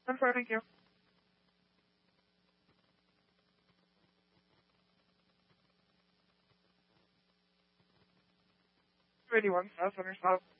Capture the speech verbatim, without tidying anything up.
I'm sorry, thank you. eighty-one, South Center, stop.